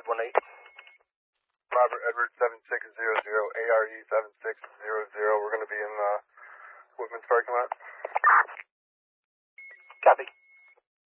518. Robert Edward 7600, ARE 7600. We're going to be in Whitman's parking lot. Copy.